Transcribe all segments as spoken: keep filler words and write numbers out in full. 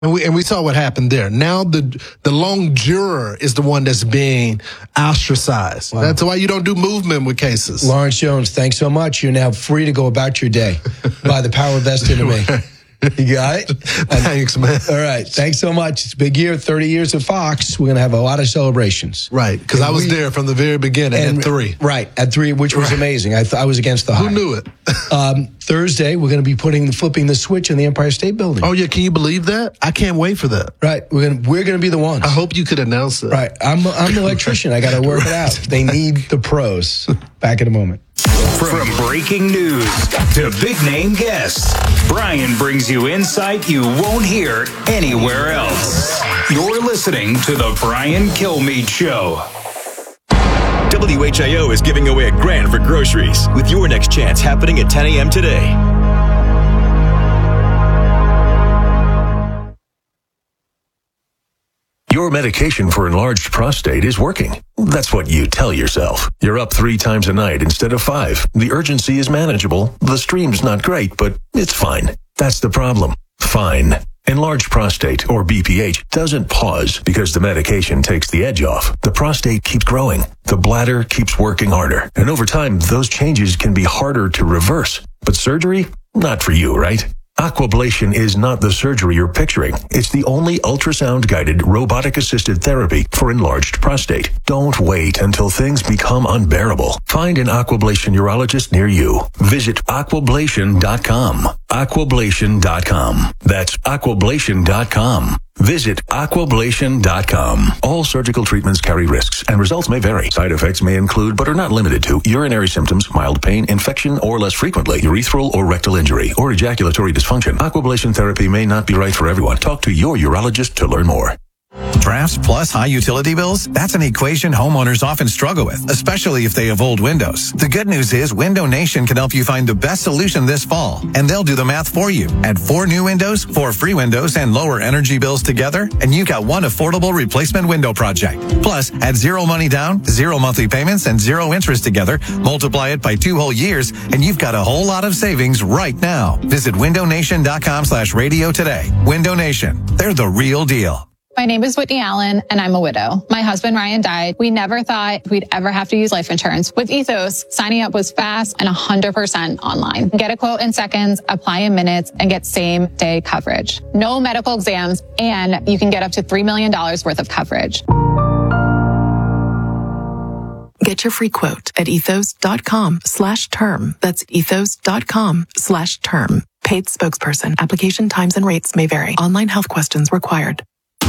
And we and we saw what happened there. Now the the lone juror is the one that's being ostracized. Wow. That's why you don't do movement with cases. Lawrence Jones, thanks so much. You're now free to go about your day by the power vested in me. You got it? Thanks, man. All right. Thanks so much. It's a big year, thirty years of Fox. We're going to have a lot of celebrations. Right, because I was we, there from the very beginning and, at three. Right, at three, which was right. amazing. I, th- I was against the Who high. knew it? um, Thursday, we're going to be putting flipping the switch in the Empire State Building. Oh, yeah. Can you believe that? I can't wait for that. Right. We're going we're gonna be the ones. I hope you could announce it. Right. I'm, I'm the electrician. I got to work right. it out. They need the pros. Back in a moment. From breaking news to big-name guests, Brian brings you insight you won't hear anywhere else. You're listening to The Brian Kilmeade Show. W H I O is giving away a grand for groceries with your next chance happening at ten a.m. today. Your medication for enlarged prostate is working. That's what you tell yourself. You're up three times a night instead of five. The urgency is manageable. The stream's not great, but it's fine. That's the problem. Fine. Enlarged prostate, or B P H, doesn't pause because the medication takes the edge off. The prostate keeps growing. The bladder keeps working harder. And over time, those changes can be harder to reverse. But surgery? Not for you, right? Aquablation is not the surgery you're picturing. It's the only ultrasound-guided, robotic-assisted therapy for enlarged prostate. Don't wait until things become unbearable. Find an Aquablation urologist near you. Visit aquablation dot com. aquablation dot com. That's aquablation dot com. Visit aquablation dot com. All surgical treatments carry risks, and results may vary. Side effects may include, but are not limited to, urinary symptoms, mild pain, infection, or less frequently, urethral or rectal injury, or ejaculatory dysfunction. Aquablation therapy may not be right for everyone. Talk to your urologist to learn more. Drafts plus high utility bills? That's an equation homeowners often struggle with, especially if they have old windows. The good news is Window Nation can help you find the best solution this fall, and they'll do the math for you. Add four new windows, four free windows, and lower energy bills together, and you got one affordable replacement window project. Plus, add zero money down, zero monthly payments, and zero interest together. Multiply it by two whole years, and you've got a whole lot of savings right now. Visit window nation dot com slash radio today. Window Nation. They're the real deal. My name is Whitney Allen, and I'm a widow. My husband, Ryan, died. We never thought we'd ever have to use life insurance. With Ethos, signing up was fast and one hundred percent online. Get a quote in seconds, apply in minutes, and get same-day coverage. No medical exams, and you can get up to three million dollars worth of coverage. Get your free quote at ethos dot com slash term. That's ethos dot com slash term. Paid spokesperson. Application times and rates may vary. Online health questions required.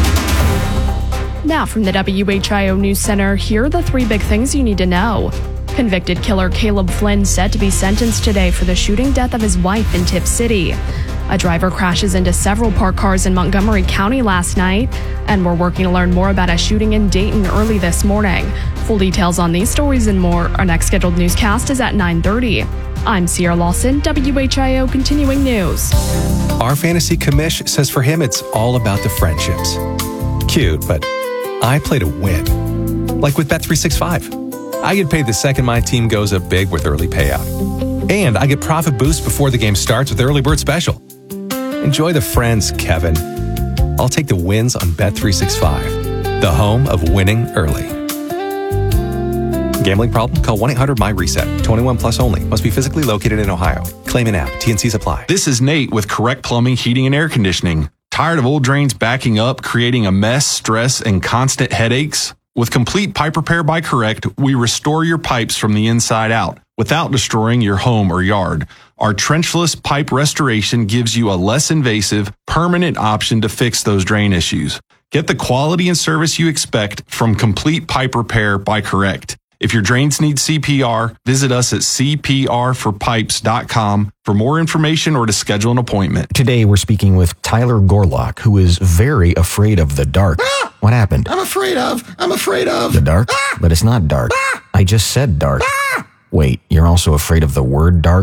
Now from the W H I O News Center, here are the three big things you need to know. Convicted killer Caleb Flynn set to be sentenced today for the shooting death of his wife in Tipp City. A driver crashes into several parked cars in Montgomery County last night, and we're working to learn more about a shooting in Dayton early this morning. Full details on these stories and more. Our next scheduled newscast is at nine thirty. I'm Sierra Lawson, W H I O Continuing News. Our fantasy commish says for him it's all about the friendships. Cute, but I play to win. Like with Bet three sixty-five. I get paid the second my team goes up big with early payout. And I get profit boost before the game starts with early bird special. Enjoy the friends, Kevin. I'll take the wins on Bet three sixty-five, the home of winning early. Gambling problem? Call one eight hundred M Y reset. twenty-one plus only. Must be physically located in Ohio. Claim in app. T and Cs apply. This is Nate with Correct Plumbing, Heating, and Air Conditioning. Tired of old drains backing up, creating a mess, stress, and constant headaches? With complete pipe repair by Correct, we restore your pipes from the inside out without destroying your home or yard. Our trenchless pipe restoration gives you a less invasive, permanent option to fix those drain issues. Get the quality and service you expect from Complete Pipe Repair by Correct. If your drains need C P R, visit us at c p r for pipes dot com for more information or to schedule an appointment. Today we're speaking with Tyler Gorlock, who is very afraid of the dark. Ah! What happened? I'm afraid of. I'm afraid of. The dark? Ah! But it's not dark. Ah! I just said dark. Ah! Wait, you're also afraid of the word dark? Stop!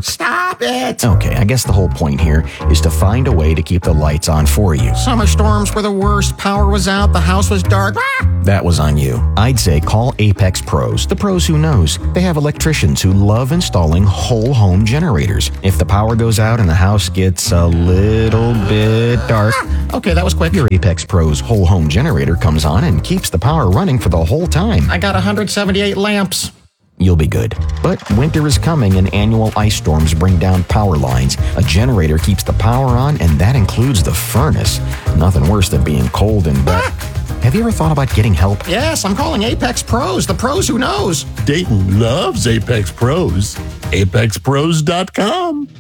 Stop it! Okay, I guess the whole point here is to find a way to keep the lights on for you. Summer storms were the worst. Power was out. The house was dark. Ah! That was on you. I'd say call Apex Pros, the pros who knows. They have electricians who love installing whole home generators. If the power goes out and the house gets a little bit dark, ah! Okay, that was quick. Your Apex Pros whole home generator comes on and keeps the power running for the whole time. I got one hundred seventy-eight lamps. You'll be good. But winter is coming and annual ice storms bring down power lines. A generator keeps the power on, and that includes the furnace. Nothing worse than being cold and wet. Have you ever thought about getting help? Yes, I'm calling Apex Pros, the pros who knows. Dayton loves Apex Pros. Apex Pros dot com.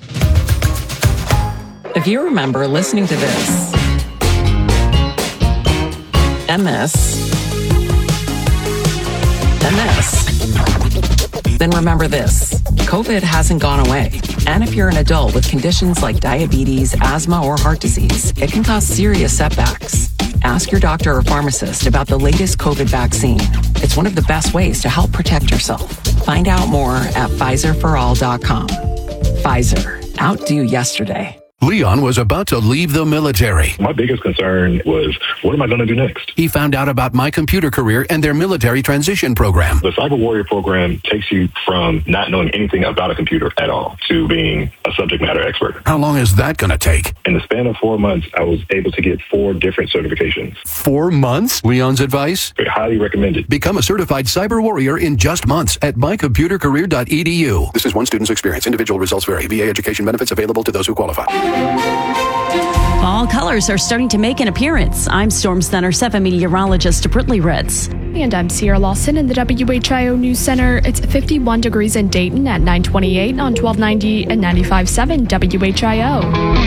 If you remember listening to this, M S, M S, then remember this. COVID hasn't gone away. And if you're an adult with conditions like diabetes, asthma, or heart disease, it can cause serious setbacks. Ask your doctor or pharmacist about the latest COVID vaccine. It's one of the best ways to help protect yourself. Find out more at Pfizer for all dot com. Pfizer, outdo yesterday. Leon was about to leave the military. My biggest concern was, what am I going to do next? He found out about My Computer Career and their military transition program. The Cyber Warrior program takes you from not knowing anything about a computer at all to being a subject matter expert. How long is that going to take? In the span of four months, I was able to get four different certifications. Four months? Leon's advice? I highly recommend it. Become a certified cyber warrior in just months at my computer career dot e d u. This is one student's experience. Individual results vary. V A education benefits available to those who qualify. Fall colors are starting to make an appearance. I'm Storm Center seven meteorologist Brittany Ritz. And I'm Sierra Lawson in the W H I O News Center. It's fifty-one degrees in Dayton at nine twenty-eight on twelve ninety and ninety-five point seven W H I O.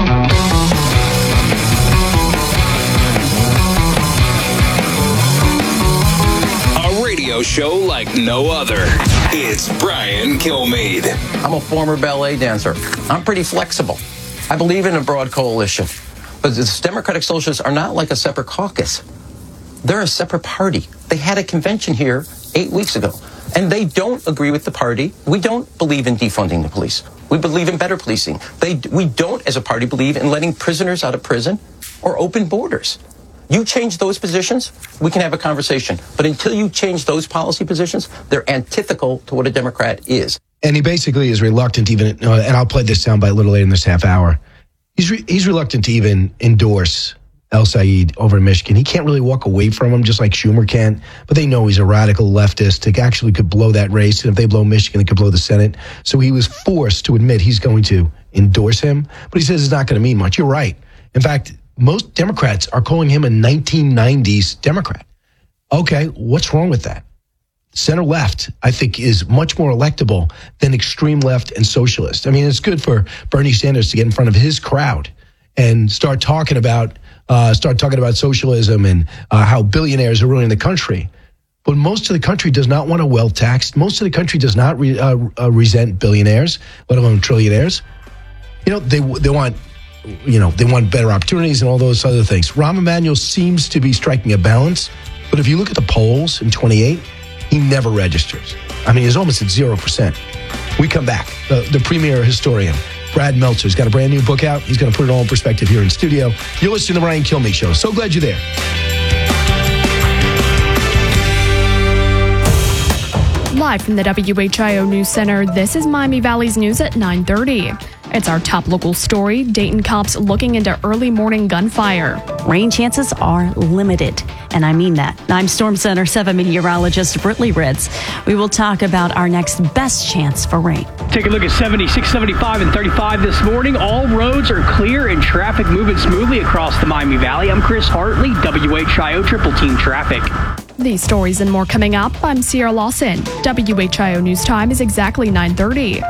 Show like no other. It's Brian Kilmeade. I'm a former ballet dancer. I'm pretty flexible. I believe in a broad coalition. But the Democratic Socialists are not like a separate caucus. They're a separate party. They had a convention here eight weeks ago, and they don't agree with the party. We don't believe in defunding the police. We believe in better policing. They, we don't, as a party, believe in letting prisoners out of prison or open borders. You change those positions, we can have a conversation. But until you change those policy positions, they're antithetical to what a Democrat is. And he basically is reluctant even, uh, and I'll play this soundbite a little later in this half hour. He's re- he's reluctant to even endorse El-Sayed over in Michigan. He can't really walk away from him, just like Schumer can. But they know he's a radical leftist. It actually could blow that race. And if they blow Michigan, it could blow the Senate. So he was forced to admit he's going to endorse him. But he says it's not going to mean much. You're right. In fact, most Democrats are calling him a nineteen nineties Democrat. Okay, what's wrong with that? Center left, I think, is much more electable than extreme left and socialist. I mean, it's good for Bernie Sanders to get in front of his crowd and start talking about uh, start talking about socialism and uh, how billionaires are ruining the country. But most of the country does not want a wealth tax. Most of the country does not re, uh, uh, resent billionaires, let alone trillionaires. You know, they they want. You know, they want better opportunities and all those other things. Rahm Emanuel seems to be striking a balance, but if you look at the polls in twenty-eight, he never registers. I mean, he's almost at zero percent. We come back. The, the premier historian, Brad Meltzer's got a brand new book out. He's going to put it all in perspective here in studio. You're listening to the Brian Kilmeade Show. So glad you're there. Live from the W H I O News Center, this is Miami Valley's News at nine thirty. It's our top local story. Dayton cops looking into early morning gunfire. Rain chances are limited, and I mean that. I'm Storm Center seven meteorologist Brittany Ritz. We will talk about our next best chance for rain. Take a look at seventy-six, seventy-five, and thirty-five this morning. All roads are clear and traffic moving smoothly across the Miami Valley. I'm Chris Hartley, W H I O Triple Team Traffic. These stories and more coming up. I'm Sierra Lawson. W H I O News Time is exactly nine thirty.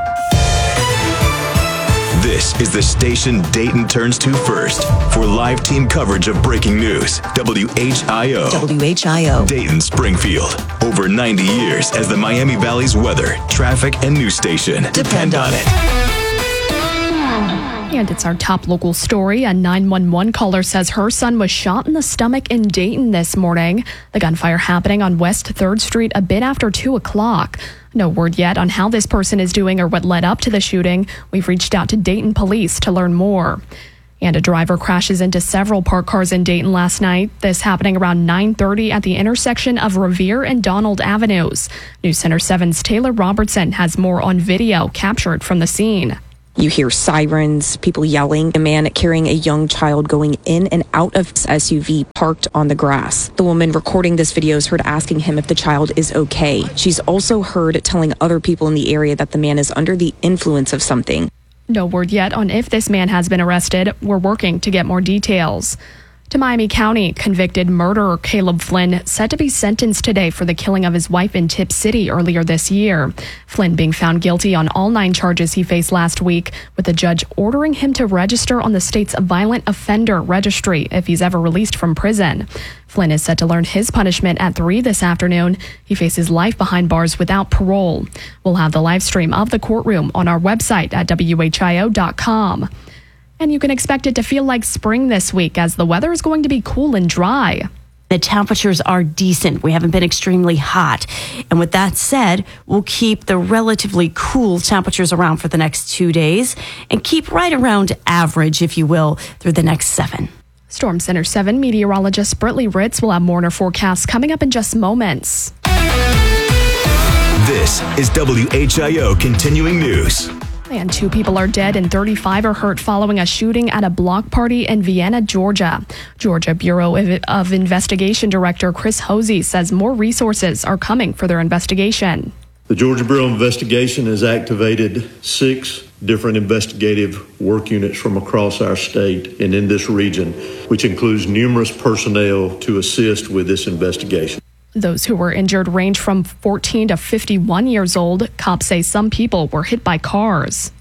This is the station Dayton turns to first for live team coverage of breaking news. W H I O. W H I O. Dayton Springfield. Over ninety years as the Miami Valley's weather, traffic, and news station. Depend on it. And it's our top local story. A nine one one caller says her son was shot in the stomach in Dayton this morning. The gunfire happening on West third Street a bit after two o'clock. No word yet on how this person is doing or what led up to the shooting. We've reached out to Dayton police to learn more. And a driver crashes into several parked cars in Dayton last night. This happening around nine thirty at the intersection of Revere and Donald Avenues. News Center seven's Taylor Robertson has more on video captured from the scene. You hear sirens, people yelling, a man carrying a young child going in and out of his S U V parked on the grass. The woman recording this video is heard asking him if the child is okay. She's also heard telling other people in the area that the man is under the influence of something. No word yet on if this man has been arrested. We're working to get more details. To Miami County, convicted murderer Caleb Flynn set to be sentenced today for the killing of his wife in Tipp City earlier this year. Flynn being found guilty on all nine charges he faced last week, with the judge ordering him to register on the state's violent offender registry if he's ever released from prison. Flynn is set to learn his punishment at three this afternoon. He faces life behind bars without parole. We'll have the live stream of the courtroom on our website at W H I O dot com. And you can expect it to feel like spring this week as the weather is going to be cool and dry. The temperatures are decent. We haven't been extremely hot. And with that said, we'll keep the relatively cool temperatures around for the next two days and keep right around average, if you will, through the next seven. Storm Center seven meteorologist Britley Ritz will have more on her forecast coming up in just moments. This is W H I O Continuing News. And two people are dead and thirty-five are hurt following a shooting at a block party in Vienna, Georgia. Georgia Bureau of Investigation Director Chris Hosey says more resources are coming for their investigation. The Georgia Bureau of Investigation has activated six different investigative work units from across our state and in this region, which includes numerous personnel to assist with this investigation. Those who were injured range from fourteen to fifty-one years old. Cops say some people were hit by cars.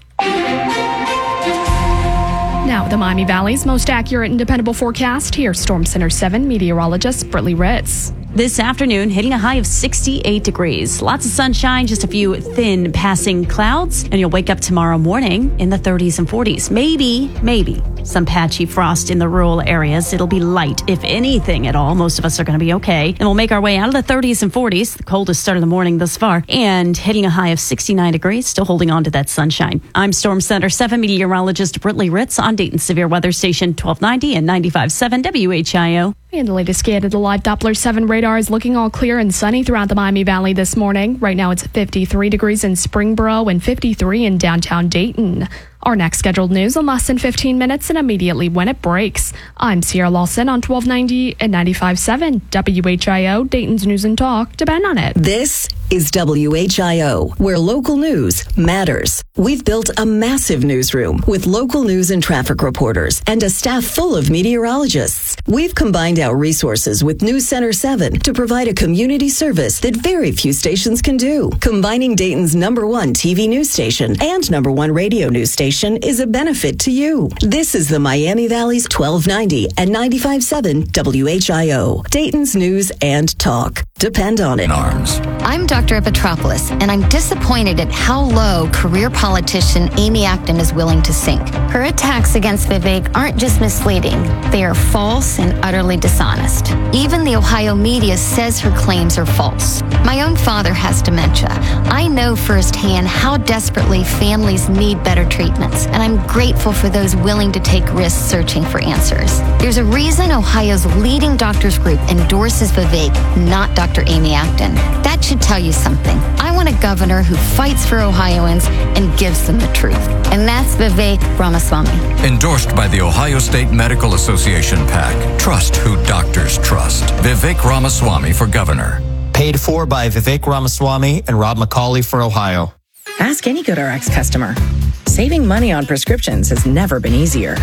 Now, the Miami Valley's most accurate and dependable forecast. Here's Storm Center seven meteorologist Britley Ritz. This afternoon, hitting a high of sixty-eight degrees. Lots of sunshine, just a few thin passing clouds. And you'll wake up tomorrow morning in the thirties and forties. Maybe, maybe some patchy frost in the rural areas. It'll be light, if anything at all. Most of us are going to be okay. And we'll make our way out of the thirties and forties, the coldest start of the morning thus far, and hitting a high of sixty-nine degrees, still holding on to that sunshine. I'm Storm Center seven meteorologist Britley Ritz on Dayton's Severe Weather Station twelve ninety and ninety-five point seven W H I O. And the latest scan of the live Doppler seven radar is looking all clear and sunny throughout the Miami Valley this morning. Right now it's fifty-three degrees in Springboro and fifty-three in downtown Dayton. Our next scheduled news in less than fifteen minutes and immediately when it breaks. I'm Sierra Lawson on twelve ninety and ninety-five point seven W H I O, Dayton's News and Talk. Depend on it. This is W H I O, where local news matters. We've built a massive newsroom with local news and traffic reporters and a staff full of meteorologists. We've combined our resources with News Center seven to provide a community service that very few stations can do. Combining Dayton's number one T V news station and number one radio news station is a benefit to you. This is the Miami Valley's twelve ninety and ninety-five point seven W H I O, Dayton's News and Talk. Depend on it. Arms. I'm Doctor Epitropoulos, and I'm disappointed at how low career politician Amy Acton is willing to sink. Her attacks against Vivek aren't just misleading, they are false and utterly dishonest. Even the Ohio media says her claims are false. My own father has dementia. I know firsthand how desperately families need better treatments, and I'm grateful for those willing to take risks searching for answers. There's a reason Ohio's leading doctors group endorses Vivek, not Doctor Amy Acton. That should tell you something. I want a governor who fights for Ohioans and gives them the truth. And that's Vivek Ramaswamy. Endorsed by the Ohio State Medical Association PAC. Trust who doctors trust. Vivek Ramaswamy for governor. Paid for by Vivek Ramaswamy and Rob McCauley for Ohio. Ask any GoodRx customer. Saving money on prescriptions has never been easier.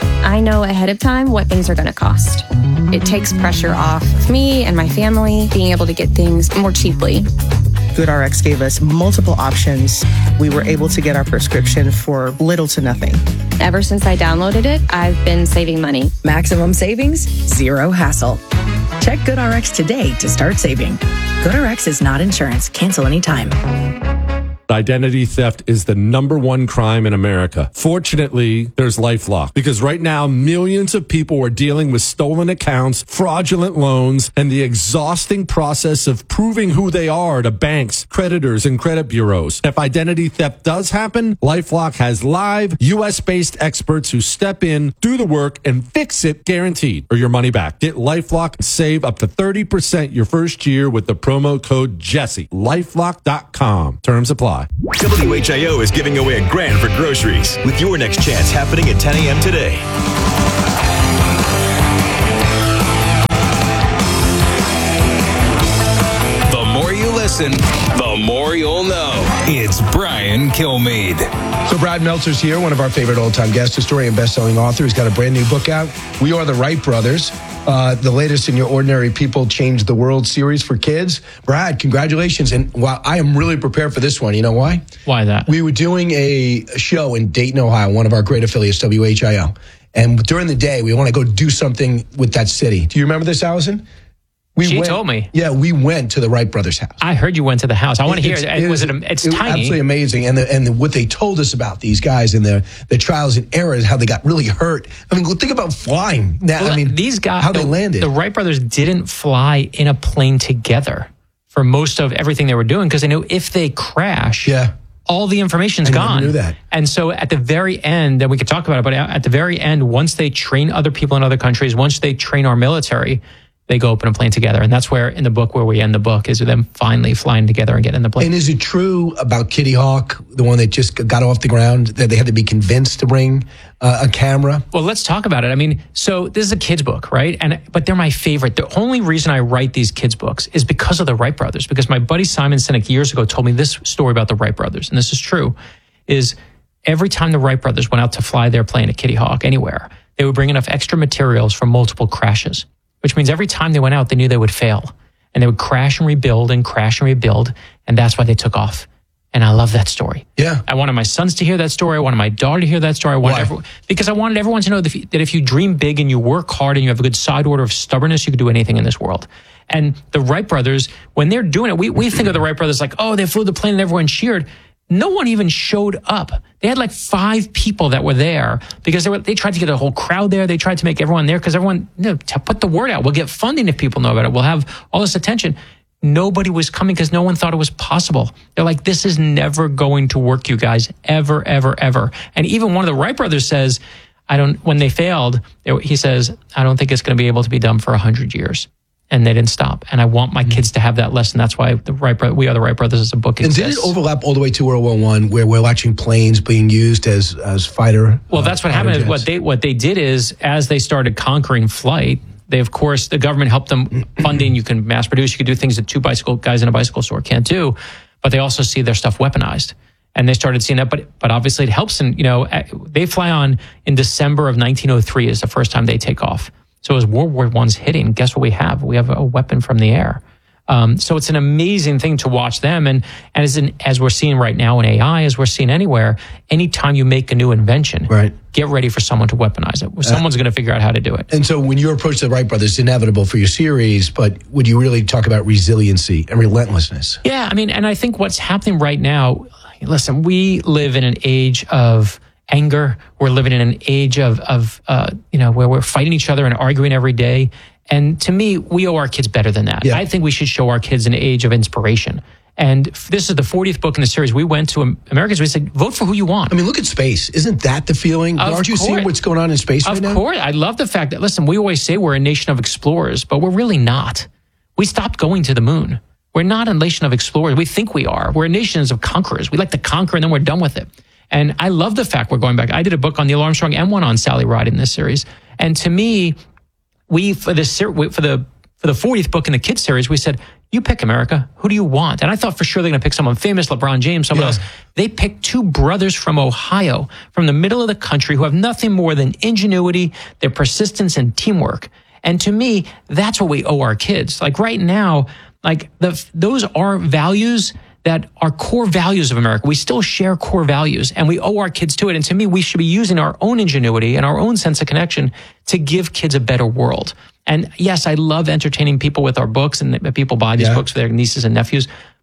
I know ahead of time what things are going to cost. It takes pressure off me and my family being able to get things more cheaply. GoodRx gave us multiple options. We were able to get our prescription for little to nothing. Ever since I downloaded it, I've been saving money. Maximum savings, zero hassle. Check GoodRx today to start saving. GoodRx is not insurance. Cancel anytime. Identity theft is the number one crime in America. Fortunately, there's LifeLock, because right now millions of people are dealing with stolen accounts, fraudulent loans, and the exhausting process of proving who they are to banks, creditors, and credit bureaus. If identity theft does happen, LifeLock has live U S-based experts who step in, do the work, and fix it guaranteed, or your money back. Get LifeLock and save up to thirty percent your first year with the promo code Jesse. LifeLock dot com. Terms apply. W H I O is giving away a grand for groceries with your next chance happening at ten a.m. today. The more you listen, the more you'll know. It's Brian Kilmeade. So Brad Meltzer's here, one of our favorite all-time guests, historian, best-selling author. He's got a brand new book out, We Are the Wright Brothers, uh, the latest in your Ordinary People Change the World series for kids. Brad, congratulations. And while I am really prepared for this one, you know why? Why that? We were doing a show in Dayton, Ohio, one of our great affiliates, W H I O. And during the day, we want to go do something with that city. Do you remember this, Allison? We she went, told me. Yeah, we went to the Wright brothers' house. I heard you went to the house. I want to hear It's- it. it was was- it? It's it was tiny. absolutely amazing. And the, and the, what they told us about these guys and their their trials and errors, how they got really hurt. I mean, think about flying. Now, Well, I mean, these guys, how the, they landed. The Wright brothers didn't fly in a plane together for most of everything they were doing because they knew if they crash, yeah. all the information's I never gone. knew that. And so at the very end, and we could talk about it, but at the very end, once they train other people in other countries, once they train our military, they go up in a plane together. And that's where, in the book, where we end the book, is them finally flying together and getting in the plane. And is it true about Kitty Hawk, the one that just got off the ground, that they had to be convinced to bring uh, a camera? Well, let's talk about it. I mean, so this is a kid's book, right? And but they're my favorite. The only reason I write these kids' books is because of the Wright brothers. Because my buddy Simon Sinek years ago told me this story about the Wright brothers, and this is true, is every time the Wright brothers went out to fly their plane at Kitty Hawk anywhere, they would bring enough extra materials for multiple crashes, which means every time they went out, they knew they would fail. And they would crash and rebuild and crash and rebuild. And that's why they took off. And I love that story. Yeah. I wanted my sons to hear that story. I wanted my daughter to hear that story. I wanted everyone, because I wanted everyone to know that if, you, that if you dream big and you work hard and you have a good side order of stubbornness, you can do anything in this world. And the Wright brothers, when they're doing it, we, we think of the Wright brothers like, oh, they flew the plane and everyone cheered. No one even showed up. They had like five people that were there because they were, they tried to get a whole crowd there. They tried to make everyone there because everyone, you know, to put the word out. We'll get funding if people know about it. We'll have all this attention. Nobody was coming because no one thought it was possible. They're like, this is never going to work, you guys, ever, ever, ever. And even one of the Wright brothers says, I don't, when they failed, they, he says, I don't think it's going to be able to be done for a hundred years. And they didn't stop. And I want my kids to have that lesson. That's why the Wright Bro- We Are the Wright Brothers as a book And exists. did it overlap all the way to World War One, where we're watching planes being used as as fighter? Well, that's what happened. Is what they what they did is, as they started conquering flight, they of course the government helped them funding. You can mass produce. You can do things that two bicycle guys in a bicycle store can't do. But they also see their stuff weaponized, and they started seeing that. But but obviously it helps. And you know, they fly on in December of nineteen oh three is the first time they take off. So as World War One's hitting, guess what we have? We have a weapon from the air. Um, so it's an amazing thing to watch them. And, and as, in, as we're seeing right now in A I, as we're seeing anywhere, anytime you make a new invention, right. get ready for someone to weaponize it. Someone's uh, going to figure out how to do it. And so when you approach the Wright brothers, it's inevitable for your series, but would you really talk about resiliency and relentlessness? Yeah, I mean, and I think what's happening right now, listen, we live in an age of anger. We're living in an age of, of uh, you know, where we're fighting each other and arguing every day. And to me, we owe our kids better than that. Yeah. I think we should show our kids an age of inspiration. And this is the fortieth book in the series. We went to Americans. We said, vote for who you want. I mean, look at space. Isn't that the feeling? Of Aren't you course. seeing what's going on in space of right now? Of course. I love the fact that, listen, we always say we're a nation of explorers, but we're really not. We stopped going to the moon. We're not a nation of explorers. We think we are. We're nations of conquerors. We like to conquer and then we're done with it. And I love the fact we're going back. I did a book on Neil Armstrong and one on Sally Ride in this series. And to me, we for the for the for the fortieth book in the kids series, we said, "You pick, America. Who do you want?" And I thought for sure they're going to pick someone famous, LeBron James, someone yeah. else. They picked two brothers from Ohio, from the middle of the country, who have nothing more than ingenuity, their persistence, and teamwork. And to me, that's what we owe our kids. Like right now, like the those are values that are core values of America. We still share core values and we owe our kids to it. And to me, we should be using our own ingenuity and our own sense of connection to give kids a better world. And yes, I love entertaining people with our books and people buy these yeah. books for their nieces and nephews.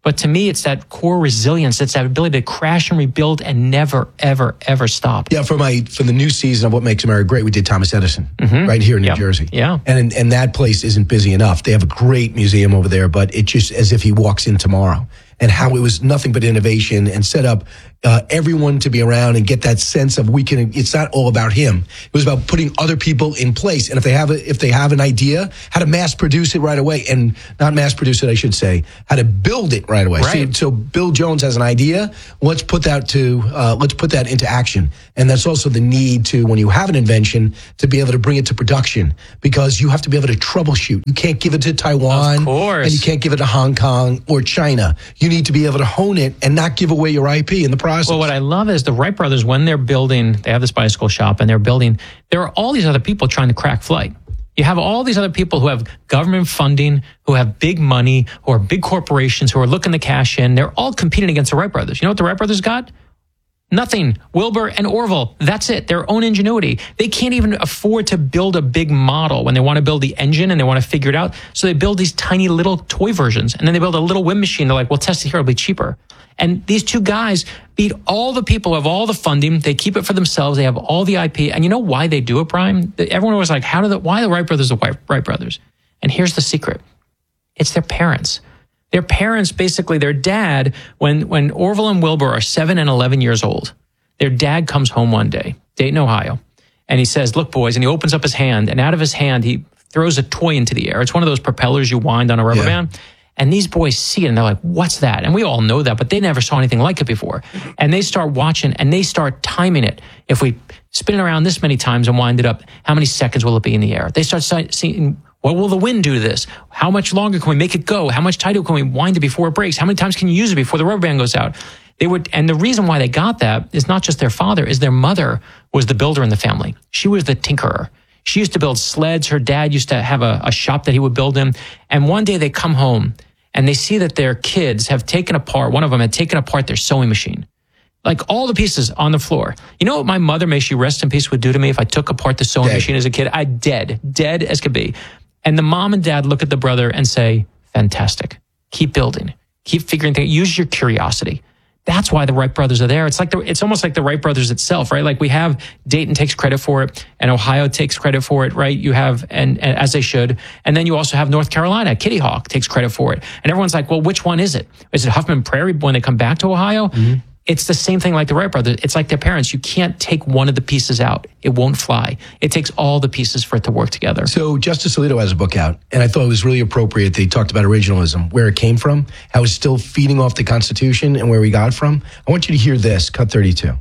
But to me, it's that core resilience. It's that ability to crash and rebuild and never, ever, ever stop. Yeah, for my for the new season of What Makes America Great, we did Thomas Edison Mhm. right here in New Yep. Jersey. Yeah. And and that place isn't busy enough. They have a great museum over there, but it's just as if he walks in tomorrow. And how it was nothing but innovation and set up uh, everyone to be around and get that sense of we can. It's not all about him. It was about putting other people in place. And if they have a, if they have an idea, how to mass produce it right away, and not mass produce it, I should say, how to build it right away. Right. So, so Bill Jones has an idea. Let's put that to uh, let's put that into action. And that's also the need to, when you have an invention, to be able to bring it to production, because you have to be able to troubleshoot. You can't give it to Taiwan, Of course. and you can't give it to Hong Kong or China. You need to be able to hone it and not give away your I P in the process. Well, what I love is the Wright brothers, when they're building, they have this bicycle shop and they're building, there are all these other people trying to crack flight. You have all these other people who have government funding, who have big money, who are big corporations, who are looking to cash in. They're all competing against the Wright brothers. You know what the Wright brothers got? Nothing. Wilbur and Orville, that's it. Their own ingenuity. They can't even afford to build a big model when they want to build the engine and they want to figure it out. So they build these tiny little toy versions, and then they build a little wind machine. They're like, we'll test it here. It'll be cheaper. And these two guys beat all the people who have all the funding. They keep it for themselves. They have all the I P. And you know why they do it, Brian? Everyone was like, how do the, why the Wright brothers the Wright brothers? And here's the secret. It's their parents. Their parents, basically, their dad, when, when Orville and Wilbur are seven and eleven years old, their dad comes home one day, Dayton, Ohio, and he says, look, boys, and he opens up his hand, and out of his hand, he throws a toy into the air. It's one of those propellers you wind on a rubber Yeah. band. And these boys see it, and they're like, what's that? And we all know that, but they never saw anything like it before. And they start watching, and they start timing it. If we spin it around this many times and wind it up, how many seconds will it be in the air? They start si- seeing, what will the wind do to this? How much longer can we make it go? How much tighter can we wind it before it breaks? How many times can you use it before the rubber band goes out? They would, and the reason why they got that is not just their father, is their mother was the builder in the family. She was the tinkerer. She used to build sleds. Her dad used to have a, a shop that he would build in. And one day they come home and they see that their kids have taken apart, one of them had taken apart their sewing machine. Like all the pieces on the floor. You know what my mother, may she rest in peace, would do to me if I took apart the sewing Dead. machine as a kid? I dead, dead as could be. And the mom and dad look at the brother and say, fantastic. Keep building. Keep figuring things. Use your curiosity. That's why the Wright brothers are there. It's like the, it's almost like the Wright brothers itself, right? Like we have Dayton takes credit for it, and Ohio takes credit for it, right? You have, and, and as they should, and then you also have North Carolina. Kitty Hawk takes credit for it, and everyone's like, well, which one is it? Is it Huffman Prairie when they come back to Ohio? Mm-hmm. It's the same thing like the Wright brothers. It's like their parents. You can't take one of the pieces out. It won't fly. It takes all the pieces for it to work together. So Justice Alito has a book out, and I thought it was really appropriate that he talked about originalism, where it came from, how it's still feeding off the Constitution, and where we got it from. I want you to hear this, cut thirty-two.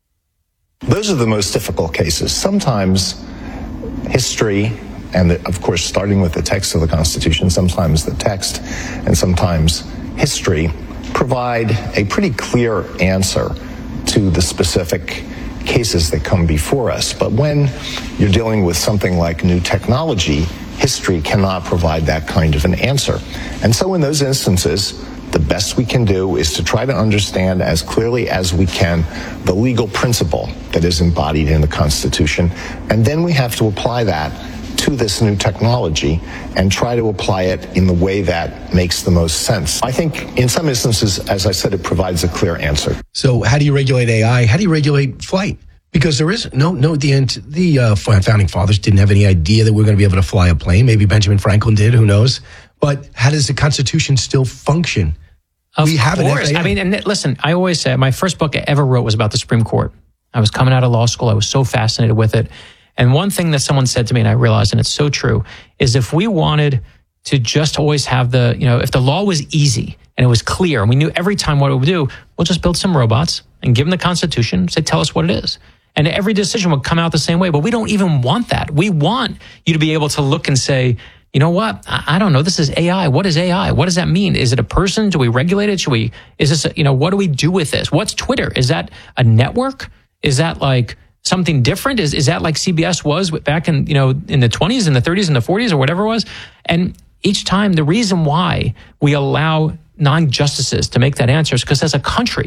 Those are the most difficult cases. Sometimes history, and the, of course, starting with the text of the Constitution, sometimes the text, and sometimes history, provide a pretty clear answer to the specific cases that come before us. But when you're dealing with something like new technology, history cannot provide that kind of an answer. And so in those instances, the best we can do is to try to understand as clearly as we can the legal principle that is embodied in the Constitution. And then we have to apply that to this new technology and try to apply it in the way that makes the most sense. I think in some instances, as I said, it provides a clear answer. So how do you regulate A I? How do you regulate flight? Because there is no, no, the the uh, founding fathers didn't have any idea that we we're going to be able to fly a plane. Maybe Benjamin Franklin did, who knows? But how does the Constitution still function? Of we have course. an F A A. I mean, and listen, I always say my first book I ever wrote was about the Supreme Court. I was coming out of law school. I was so fascinated with it. And one thing that someone said to me, and I realized, and it's so true, is if we wanted to just always have the, you know, if the law was easy and it was clear and we knew every time what it would do, we'll just build some robots and give them the Constitution, say, tell us what it is. And every decision would come out the same way. But we don't even want that. We want you to be able to look and say, you know what? I, I don't know. This is A I. What is A I? What does that mean? Is it a person? Do we regulate it? Should we, is this, a, you know, what do we do with this? What's Twitter? Is that a network? Is that like something different? Is is that like C B S was back in, you know, in the twenties and the thirties and the forties or whatever it was? And each time, the reason why we allow non-justices to make that answer is because as a country,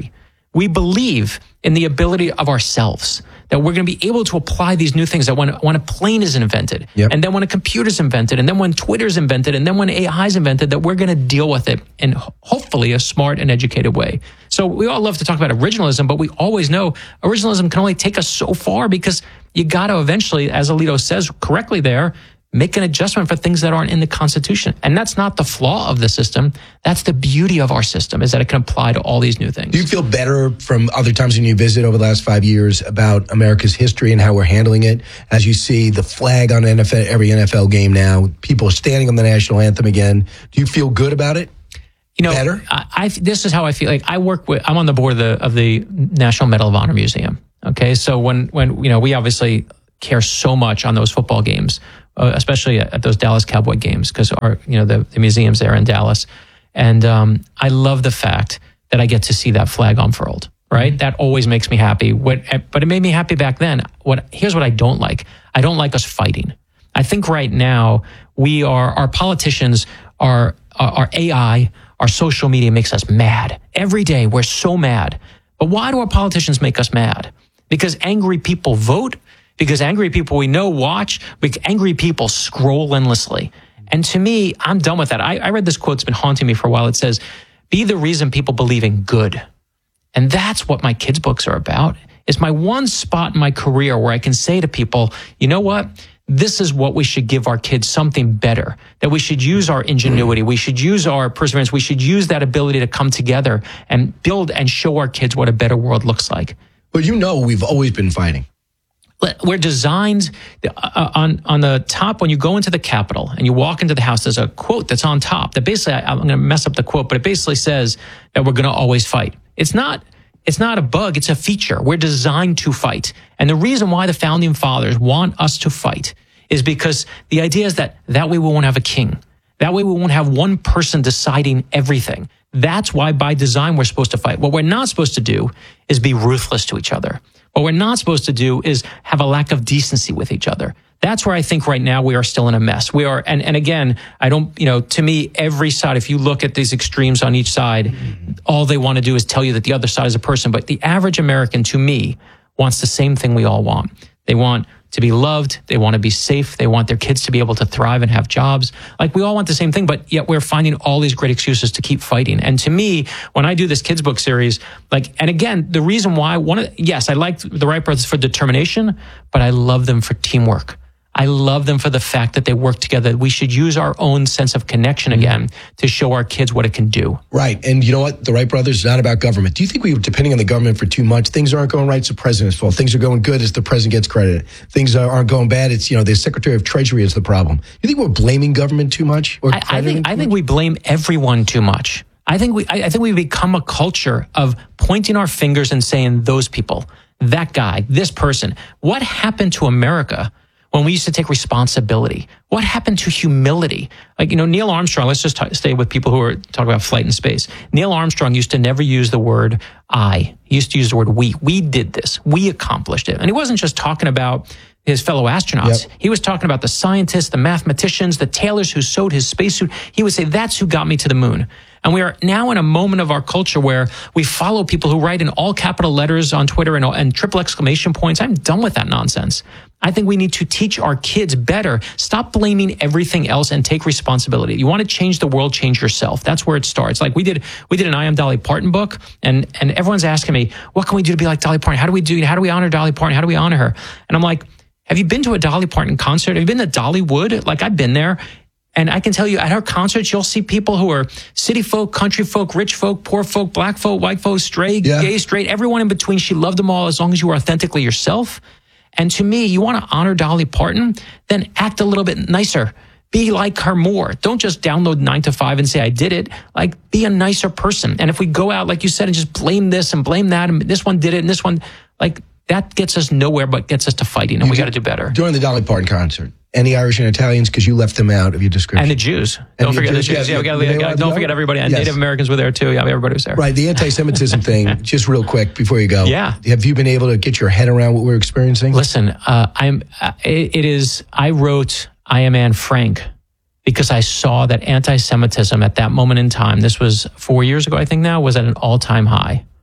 we believe in the ability of ourselves, that we're going to be able to apply these new things, that when, when a plane is invented, yep. and then when a computer is invented, and then when Twitter is invented, and then when A I is invented, that we're going to deal with it in hopefully a smart and educated way. So we all love to talk about originalism, but we always know originalism can only take us so far, because you got to eventually, as Alito says correctly there, make an adjustment for things that aren't in the Constitution. And that's not the flaw of the system. That's the beauty of our system, is that it can apply to all these new things. Do you feel better from other times when you visit over the last five years about America's history and how we're handling it? As you see the flag on N F L, every N F L game now, people are standing on the national anthem again. Do you feel good about it? You know, better? I, I, this is how I feel. Like I work with, I'm on the board of the, of the National Medal of Honor Museum. Okay. So when, when, you know, we obviously care so much on those football games, uh, especially at, at those Dallas Cowboy games, because our, you know, the, the museum's there in Dallas. And um, I love the fact that I get to see that flag unfurled, right? Mm-hmm. That always makes me happy. What, but it made me happy back then. What, here's what I don't like. I don't like us fighting. I think right now we are, our politicians are, our, our A I, our social media makes us mad. Every day we're so mad. But why do our politicians make us mad? Because angry people vote, because angry people we know watch, because angry people scroll endlessly. And to me, I'm done with that. I, I read this quote, it's been haunting me for a while. It says, be the reason people believe in good. And that's what my kids' books are about. It's my one spot in my career where I can say to people, you know what? This is what we should give our kids, something better, that we should use our ingenuity. We should use our perseverance. We should use that ability to come together and build and show our kids what a better world looks like. But you know, we've always been fighting. We're designed uh, on, on the top. When you go into the Capitol and you walk into the House, there's a quote that's on top that basically, I, I'm going to mess up the quote, but it basically says that we're going to always fight. It's not, it's not a bug. It's a feature. We're designed to fight. And the reason why the founding fathers want us to fight is because the idea is that that way we won't have a king. That way we won't have one person deciding everything. That's why by design we're supposed to fight. What we're not supposed to do is be ruthless to each other. What we're not supposed to do is have a lack of decency with each other. That's where I think right now we are still in a mess. We are, and, and again, I don't, you know, to me, every side, if you look at these extremes on each side, all they want to do is tell you that the other side is a person. But the average American, to me, wants the same thing we all want. They want to be loved. They want to be safe. They want their kids to be able to thrive and have jobs. Like, we all want the same thing, but yet we're finding all these great excuses to keep fighting. And to me, when I do this kids book series, like, and again, the reason why, one of, yes, I like the Wright brothers for determination, but I love them for teamwork. I love them for the fact that they work together. We should use our own sense of connection again to show our kids what it can do. Right. And you know what? The Wright brothers is not about government. Do you think we were depending on the government for too much? Things aren't going right, it's the president's fault. Things are going good, it's the president gets credit. Things aren't going bad, it's, you know, the Secretary of Treasury is the problem. You think we're blaming government too much? Or I, I think I think much? we blame everyone too much. I think we I, I think we become a culture of pointing our fingers and saying those people, that guy, this person. What happened to America when we used to take responsibility? What happened to humility? Like, you know, Neil Armstrong, let's just t- stay with people who are talking about flight in space. Neil Armstrong used to never use the word I. He used to use the word we. We did this. We accomplished it. And he wasn't just talking about his fellow astronauts. Yep. He was talking about the scientists, the mathematicians, the tailors who sewed his spacesuit. He would say, that's who got me to the moon. And we are now in a moment of our culture where we follow people who write in all capital letters on Twitter and, and triple exclamation points. I'm done with that nonsense. I think we need to teach our kids better. Stop blaming everything else and take responsibility. You want to change the world, change yourself. That's where it starts. Like we did, we did an I Am Dolly Parton book, and and everyone's asking me, what can we do to be like Dolly Parton? How do we do? How do we honor Dolly Parton? How do we honor her? And I'm like, have you been to a Dolly Parton concert? Have you been to Dollywood? Like, I've been there. And I can tell you, at her concerts, you'll see people who are city folk, country folk, rich folk, poor folk, black folk, white folk, straight, yeah. gay, straight, everyone in between. She loved them all as long as you were authentically yourself. And to me, you want to honor Dolly Parton, then act a little bit nicer. Be like her more. Don't just download nine to five and say, I did it. Like, be a nicer person. And if we go out, like you said, and just blame this and blame that, and this one did it, and this one, like, that gets us nowhere but gets us to fighting, and you we got to do better. During the Dolly Parton concert, any Irish and Italians, because you left them out of your description. And the Jews. And don't the forget Jews, the Jews. Yeah, yeah, we gotta, gotta, don't forget everybody. And yes. Native Americans were there too. Yeah, everybody was there. Right, the anti-Semitism thing, just real quick before you go. Yeah. Have you been able to get your head around what we're experiencing? Listen, uh, I'm. Uh, it, it is, I wrote I Am Anne Frank because I saw that anti-Semitism at that moment in time, this was four years ago, I think now, was at an all-time high.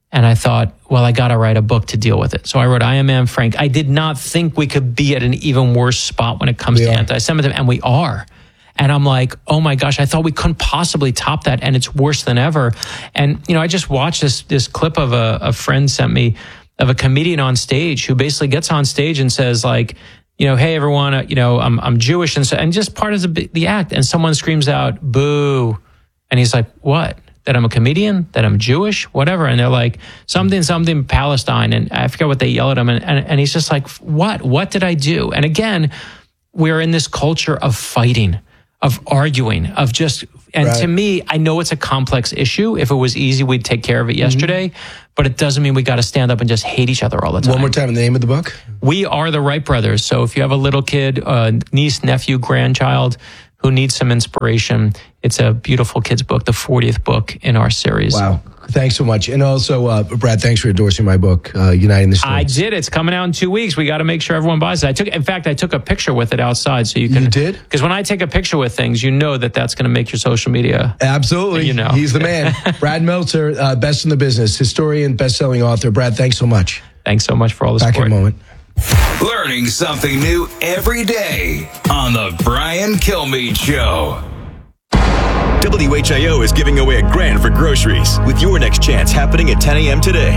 And I thought, well, I got to write a book to deal with it. So I wrote I Am Anne Frank. I did not think we could be at an even worse spot when it comes We to are. anti-Semitism, and we are. And I'm like, oh my gosh, I thought we couldn't possibly top that, and it's worse than ever. And, you know, I just watched this this clip of a, a friend sent me of a comedian on stage who basically gets on stage and says, like, you know, hey, everyone, uh, you know, I'm I'm Jewish, and so, and just part of the, the act. And someone screams out, boo. And he's like, what? That I'm a comedian, that I'm Jewish, whatever. And they're like, something, something, Palestine. And I forget what they yell at him. And, and, and he's just like, what? What did I do? And again, we're in this culture of fighting, of arguing, of just, and Right. to me, I know it's a complex issue. If it was easy, we'd take care of it yesterday. But it doesn't mean we got to stand up and just hate each other all the time. One more time, the name of the book? We Are the Wright Brothers. So if you have a little kid, uh, niece, nephew, grandchild who needs some inspiration, it's a beautiful kid's book, the fortieth book in our series. Wow. Thanks so much. And also, uh, Brad, thanks for endorsing my book, uh, Uniting the I States. did. It's coming out in two weeks. We got to make sure everyone buys it. I took, in fact, I took a picture with it outside, so you can. You did? Because when I take a picture with things, you know that that's going to make your social media. Absolutely. You know, He's the man. Brad Meltzer, uh, best in the business, historian, best-selling author. Brad, thanks so much. Thanks so much for all the Back support. in a moment. Learning something new every day on the Brian Kilmeade Show. W H I O is giving away a grand for groceries with your next chance happening at ten a.m. today.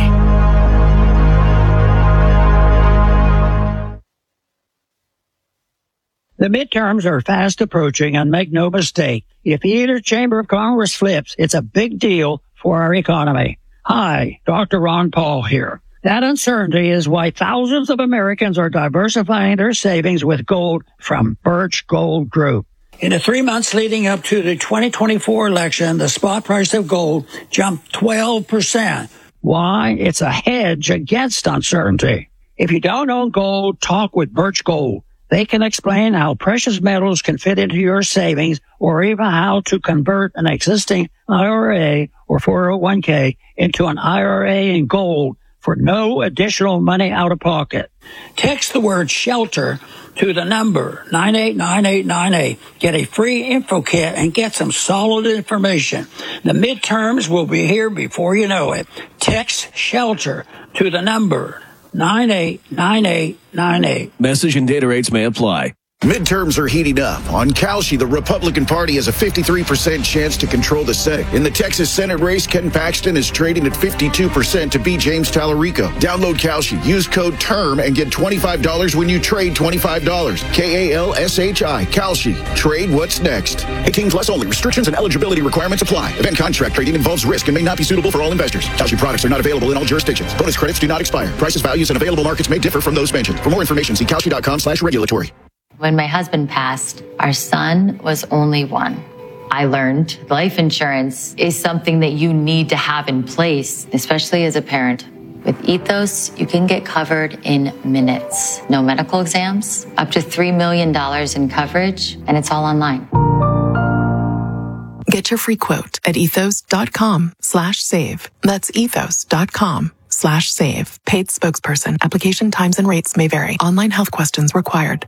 The midterms are fast approaching, and make no mistake, if either chamber of Congress flips, it's a big deal for our economy. Hi, Doctor Ron Paul here. That uncertainty is why thousands of Americans are diversifying their savings with gold from Birch Gold Group. In the three months leading up to the twenty twenty-four election, the spot price of gold jumped twelve percent. Why? It's a hedge against uncertainty. If you don't own gold, talk with Birch Gold. They can explain how precious metals can fit into your savings, or even how to convert an existing I R A or four oh one k into an I R A in gold for no additional money out of pocket. Text the word SHELTER to the number nine eight nine eight nine eight. Get a free info kit and get some solid information. The midterms will be here before you know it. Text SHELTER to the number nine eight nine eight nine eight. Message and data rates may apply. Midterms are heating up. On Kalshi, the Republican Party has a fifty-three percent chance to control the Senate. In the Texas Senate race, Ken Paxton is trading at fifty-two percent to beat James Tallarico. Download Kalshi, use code TERM, and get twenty-five dollars when you trade twenty-five dollars. K A L S H I, Kalshi. Trade what's next. eighteen plus only. Restrictions and eligibility requirements apply. Event contract trading involves risk and may not be suitable for all investors. Kalshi products are not available in all jurisdictions. Bonus credits do not expire. Prices, values, and available markets may differ from those mentioned. For more information, see kalshi.com slash regulatory. When my husband passed, our son was only one. I learned life insurance is something that you need to have in place, especially as a parent. With Ethos, you can get covered in minutes. No medical exams, up to three million dollars in coverage, and it's all online. Get your free quote at ethos.com slash save. That's ethos.com slash save. Paid spokesperson. Application times and rates may vary. Online health questions required.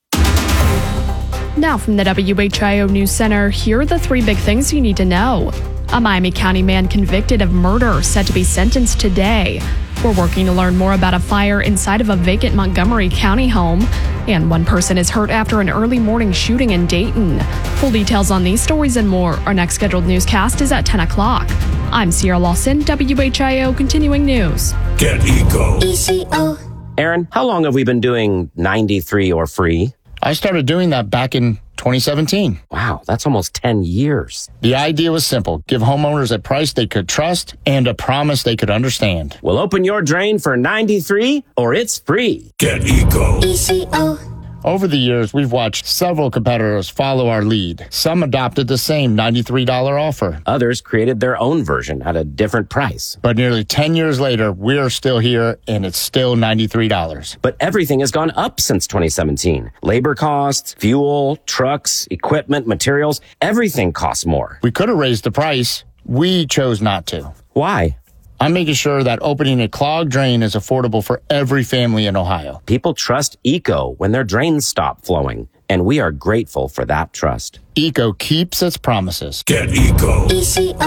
Now from the W H I O News Center, here are the three big things you need to know. A Miami County man convicted of murder set to be sentenced today. We're working to learn more about a fire inside of a vacant Montgomery County home. And one person is hurt after an early morning shooting in Dayton. Full details on these stories and more. Our next scheduled newscast is at ten o'clock. I'm Sierra Lawson, W H I O Continuing News. Get Eco. E C O. Aaron, how long have we been doing ninety-three or free? I started doing that back in twenty seventeen. Wow, that's almost ten years. The idea was simple. Give homeowners a price they could trust and a promise they could understand. Well, open your drain for ninety-three or it's free. Get Eco. E C O. Over the years, we've watched several competitors follow our lead. Some adopted the same ninety-three dollars offer. Others created their own version at a different price. But nearly ten years later, we're still here and it's still ninety-three dollars. But everything has gone up since twenty seventeen. Labor costs, fuel, trucks, equipment, materials, everything costs more. We could have raised the price. We chose not to. Why? I'm making sure that opening a clogged drain is affordable for every family in Ohio. People trust Eco when their drains stop flowing, and we are grateful for that trust. Eco keeps its promises. Get Eco. E C O.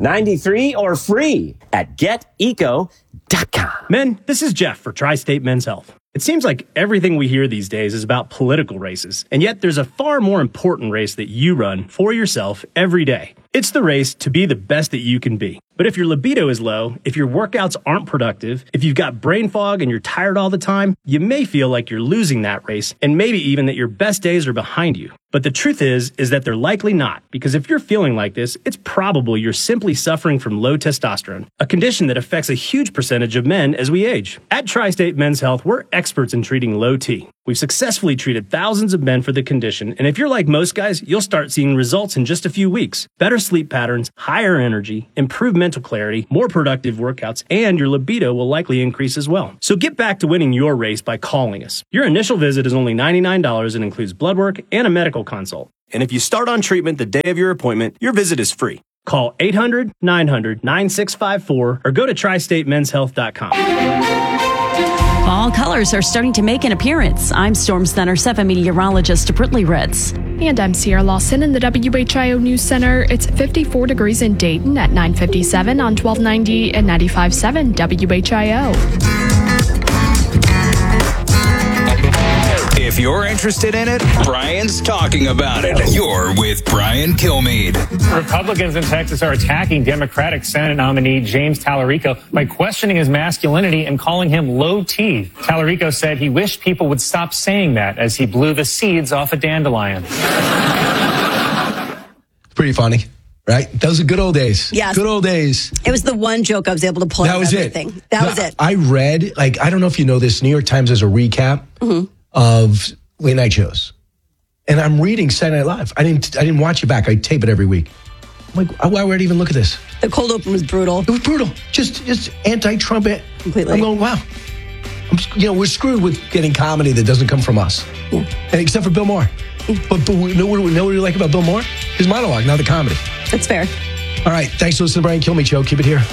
ninety-three or free at get eco dot com. Men, this is Jeff for Tri-State Men's Health. It seems like everything we hear these days is about political races, and yet there's a far more important race that you run for yourself every day. It's the race to be the best that you can be. But if your libido is low, if your workouts aren't productive, if you've got brain fog and you're tired all the time, you may feel like you're losing that race, and maybe even that your best days are behind you. But the truth is, is that they're likely not, because if you're feeling like this, it's probable you're simply suffering from low testosterone, a condition that affects a huge percentage of men as we age. At Tri-State Men's Health, we're experts in treating low T. We've successfully treated thousands of men for the condition, and if you're like most guys, you'll start seeing results in just a few weeks. Better sleep patterns, higher energy, improved mental clarity, more productive workouts, and your libido will likely increase as well. So get back to winning your race by calling us. Your initial visit is only ninety-nine dollars and includes blood work and a medical consult. And if you start on treatment the day of your appointment, your visit is free. Call eight hundred, nine hundred, nine six five four or go to tri state men's health dot com. Fall colors are starting to make an appearance. I'm Storm Center seven meteorologist Brittany Ritz. And I'm Sierra Lawson in the W H I O News Center. It's fifty-four degrees in Dayton at nine fifty-seven on twelve ninety and ninety-five point seven W H I O. If you're interested in it, Brian's talking about it. You're with Brian Kilmeade. Republicans in Texas are attacking Democratic Senate nominee James Tallarico by questioning his masculinity and calling him low T. Tallarico said he wished people would stop saying that as he blew the seeds off a dandelion. Pretty funny, right? Those are good old days. Yes. Good old days. It was the one joke I was able to pull That out was of it. everything. That was it. I read, like, I don't know if you know this, New York Times has a recap Mm-hmm. of late night shows. And I'm reading Saturday Night Live. I didn't I didn't watch it back. I tape it every week. I'm like, why would I even look at this? The cold open was brutal. It was brutal. Just just anti-Trump. Completely. I'm going, wow. I'm, you know, we're screwed with getting comedy that doesn't come from us. Yeah. And except for Bill Maher. But, but we know, what, know what we like about Bill Maher? His monologue, not the comedy. That's fair. All right. Thanks for listening to Brian Kilmeade Show. Keep it here.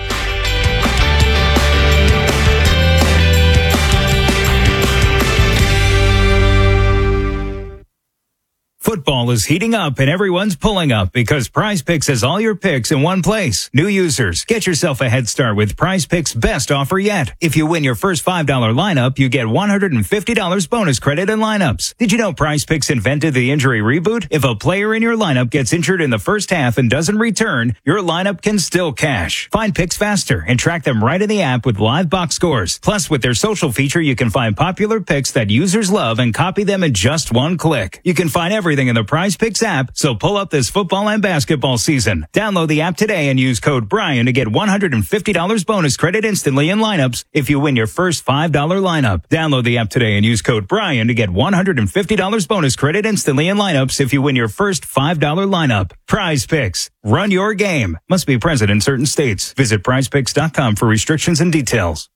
Football is heating up and everyone's pulling up because Prize Picks has all your picks in one place. New users, get yourself a head start with Prize Picks' best offer yet. If you win your first five dollar lineup, you get one hundred fifty dollars bonus credit in lineups. Did you know Prize Picks invented the injury reboot? If a player in your lineup gets injured in the first half and doesn't return, your lineup can still cash. Find picks faster and track them right in the app with live box scores. Plus, with their social feature, you can find popular picks that users love and copy them in just one click. You can find everything in the Prize Picks app, so pull up this football and basketball season. Download the app today and use code Brian to get one hundred fifty dollars bonus credit instantly in lineups if you win your first five dollar lineup. Download the app today and use code Brian to get one hundred fifty dollars bonus credit instantly in lineups if you win your first five dollar lineup. Prize Picks. Run your game. Must be present in certain states. Visit prize picks dot com for restrictions and details.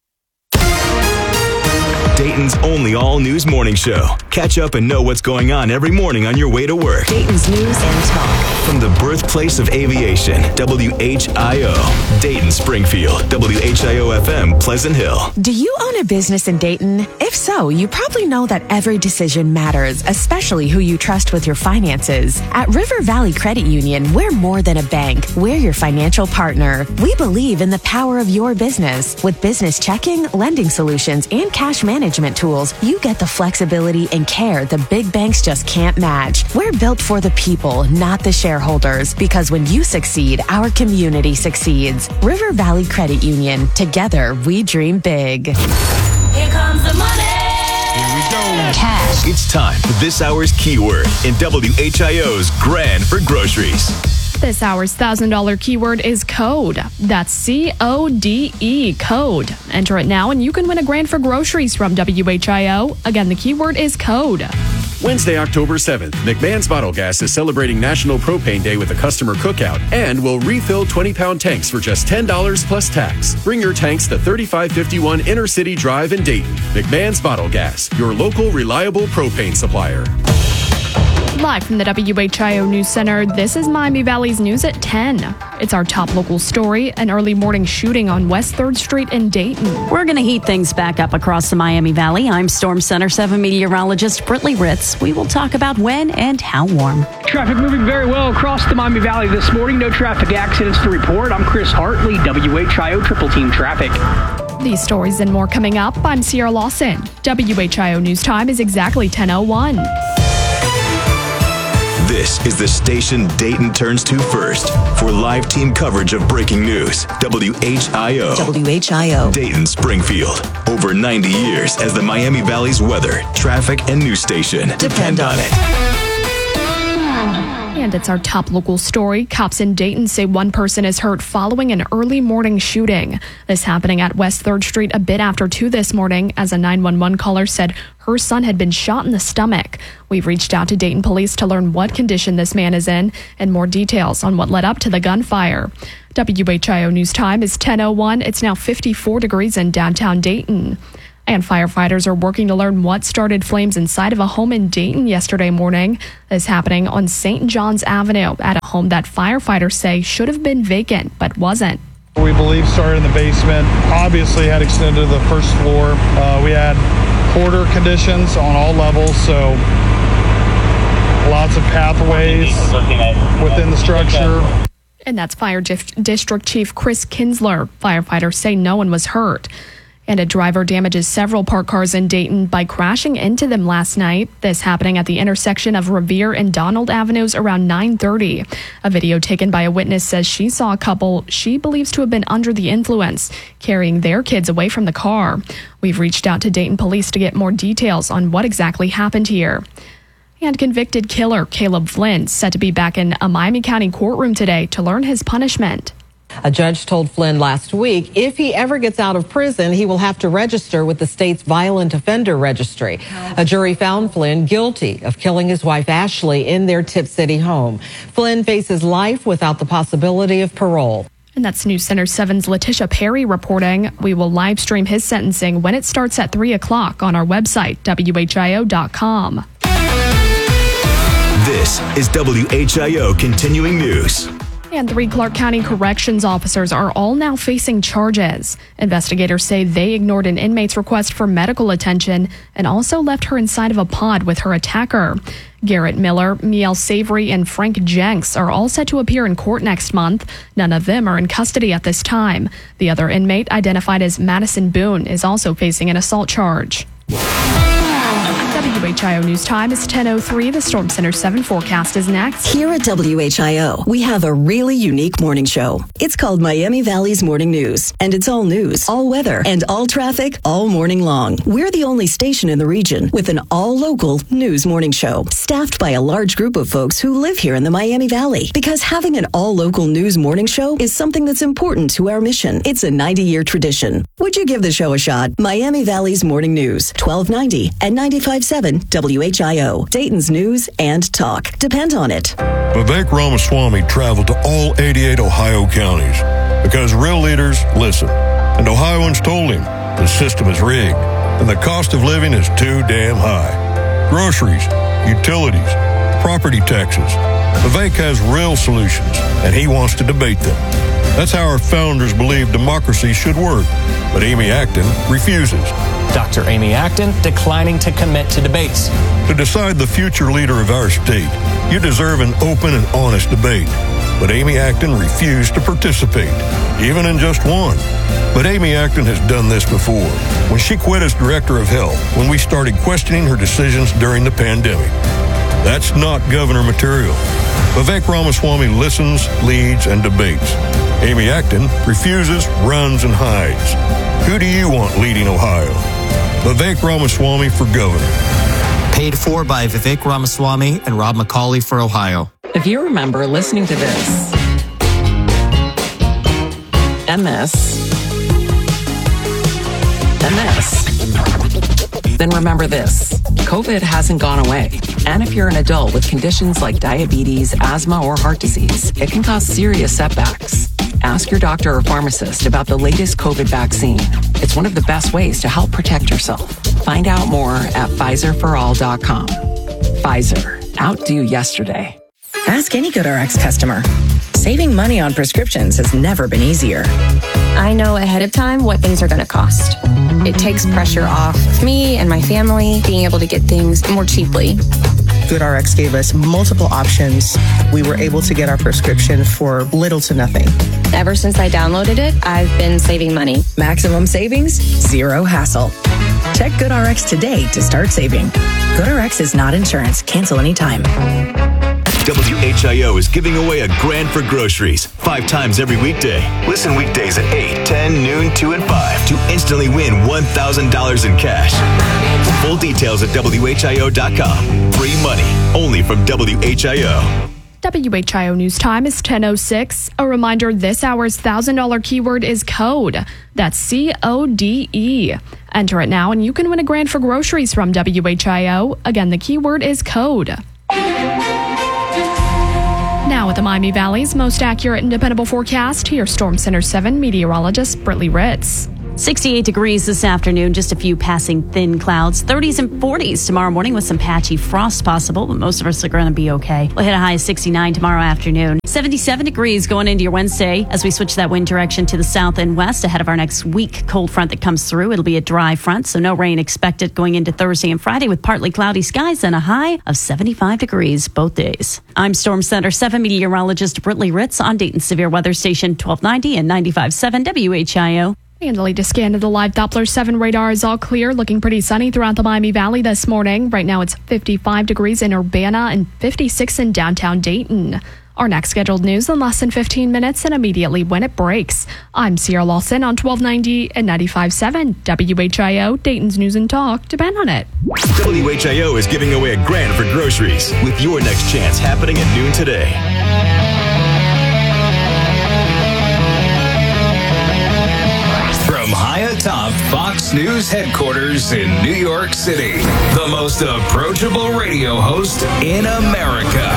Dayton's only all-news morning show. Catch up and know what's going on every morning on your way to work. Dayton's News and Talk. From the birthplace of aviation, W H I O. Dayton, Springfield, W H I O F M, Pleasant Hill. Do you own a business in Dayton? If so, you probably know that every decision matters, especially who you trust with your finances. At River Valley Credit Union, we're more than a bank. We're your financial partner. We believe in the power of your business. With business checking, lending solutions, and cash management tools, you get the flexibility and care the big banks just can't match. We're built for the people, not the shareholders, because when you succeed, our community succeeds. River Valley Credit Union. Together, we dream big. Here comes the money. Here we go. Cash. It's time for this hour's keyword in W H I O's Grand for Groceries. This hour's one thousand dollars keyword is code. That's C O D E, code. Enter it now and you can win a grand for groceries from W H I O. Again, the keyword is code. Wednesday, October seventh, McMahon's Bottle Gas is celebrating National Propane Day with a customer cookout and will refill twenty-pound tanks for just ten dollars plus tax. Bring your tanks to thirty-five fifty-one Inner City Drive in Dayton. McMahon's Bottle Gas, your local reliable propane supplier. Live from the W H I O News Center, this is Miami Valley's News at ten. It's our top local story, an early morning shooting on West third Street in Dayton. We're going to heat things back up across the Miami Valley. I'm Storm Center seven meteorologist Britley Ritz. We will talk about when and how warm. Traffic moving very well across the Miami Valley this morning. No traffic accidents to report. I'm Chris Hartley, W H I O Triple Team Traffic. These stories and more coming up. I'm Sierra Lawson. W H I O News Time is exactly ten oh one. This is the station Dayton turns to first for live team coverage of breaking news. W H I O. W H I O. Dayton Springfield. Over ninety years as the Miami Valley's weather, traffic, and news station. Depend on it. And it's our top local story. Cops in Dayton say one person is hurt following an early morning shooting. This happening at West third Street a bit after two this morning, as a nine one one caller said her son had been shot in the stomach. We've reached out to Dayton police to learn what condition this man is in and more details on what led up to the gunfire. W H I O News Time is ten oh one. It's now fifty-four degrees in downtown Dayton. And firefighters are working to learn what started flames inside of a home in Dayton yesterday morning. This happening on Saint John's Avenue at a home that firefighters say should have been vacant but wasn't. We believe started in the basement, obviously had extended to the first floor. Uh, we had hoarder conditions on all levels, so lots of pathways within the structure. And that's Fire District Chief Chris Kinsler. Firefighters say no one was hurt. And a driver damages several parked cars in Dayton by crashing into them last night. This happening at the intersection of Revere and Donald Avenues around nine thirty. A video taken by a witness says she saw a couple she believes to have been under the influence, carrying their kids away from the car. We've reached out to Dayton police to get more details on what exactly happened here. And convicted killer Caleb Flynn set to be back in a Miami County courtroom today to learn his punishment. A judge told Flynn last week if he ever gets out of prison, he will have to register with the state's violent offender registry. A jury found Flynn guilty of killing his wife Ashley in their Tip City home. Flynn faces life without the possibility of parole. And that's News Center seven's Letitia Perry reporting. We will live stream his sentencing when it starts at three o'clock on our website, W H I O dot com. This is W H I O Continuing News. And three Clark County corrections officers are all now facing charges. Investigators say they ignored an inmate's request for medical attention and also left her inside of a pod with her attacker. Garrett Miller, Miel Savory, and Frank Jenks are all set to appear in court next month. None of them are in custody at this time. The other inmate, identified as Madison Boone, is also facing an assault charge. W H I O News Time is ten oh three. The Storm Center seven forecast is next. Here at W H I O, we have a really unique morning show. It's called Miami Valley's Morning News, and it's all news, all weather, and all traffic all morning long. We're the only station in the region with an all-local news morning show, staffed by a large group of folks who live here in the Miami Valley. Because having an all-local news morning show is something that's important to our mission. It's a ninety-year tradition. Would you give the show a shot? Miami Valley's Morning News, twelve ninety and ninety-five point seven W H I O, Dayton's news and talk. Depend on it. Vivek Ramaswamy traveled to all eighty-eight Ohio counties because real leaders listen. And Ohioans told him the system is rigged and the cost of living is too damn high. Groceries, utilities, property taxes. Vivek has real solutions and he wants to debate them. That's how our founders believed democracy should work. But Amy Acton refuses. Doctor Amy Acton declining to commit to debates. To decide the future leader of our state, you deserve an open and honest debate. But Amy Acton refused to participate, even in just one. But Amy Acton has done this before, when she quit as director of health, when we started questioning her decisions during the pandemic. That's not governor material. Vivek Ramaswamy listens, leads, and debates. Amy Acton refuses, runs, and hides. Who do you want leading Ohio? Vivek Ramaswamy for governor. Paid for by Vivek Ramaswamy and Rob McCauley for Ohio. If you remember listening to this, and this, and this, then remember this. COVID hasn't gone away. And if you're an adult with conditions like diabetes, asthma, or heart disease, it can cause serious setbacks. Ask your doctor or pharmacist about the latest COVID vaccine. It's one of the best ways to help protect yourself. Find out more at Pfizer for all dot com. Pfizer. outdo yesterday. Ask any GoodRx customer. Saving money on prescriptions has never been easier. I know ahead of time what things are going to cost. It takes pressure off me and my family being able to get things more cheaply. GoodRx gave us multiple options. We were able to get our prescription for little to nothing. Ever since I downloaded it, I've been saving money. Maximum savings, zero hassle. Check GoodRx today to start saving. GoodRx is not insurance. Cancel anytime. W H I O is giving away a grand for groceries five times every weekday. Listen weekdays at eight, ten, noon, two, and five to instantly win one thousand dollars in cash. Full details at W H I O dot com. Free money only from W H I O. W H I O News Time is ten oh six. A reminder, this hour's one thousand dollars keyword is code. That's C O D E. Enter it now and you can win a grand for groceries from W H I O. Again, the keyword is code. Now with the Miami Valley's most accurate and dependable forecast, here's Storm Center seven meteorologist Brittany Ritz. sixty-eight degrees this afternoon, just a few passing thin clouds. thirties and forties tomorrow morning with some patchy frost possible, but most of us are going to be okay. We'll hit a high of sixty-nine tomorrow afternoon. seventy-seven degrees going into your Wednesday as we switch that wind direction to the south and west ahead of our next weak cold front that comes through. It'll be a dry front, so no rain expected going into Thursday and Friday with partly cloudy skies and a high of seventy-five degrees both days. I'm Storm Center seven meteorologist Brittany Ritz on Dayton's Severe Weather Station twelve ninety and ninety-five point seven W H I O. And the latest scan of the live Doppler seven radar is all clear, looking pretty sunny throughout the Miami Valley this morning. Right now it's fifty-five degrees in Urbana and fifty-six in downtown Dayton. Our next scheduled news in less than fifteen minutes and immediately when it breaks. I'm Sierra Lawson on twelve ninety and ninety-five point seven W H I O, Dayton's News and Talk. Depend on it. W H I O is giving away a grand for groceries with your next chance happening at noon today. From high atop Fox News headquarters in New York City, the most approachable radio host in America.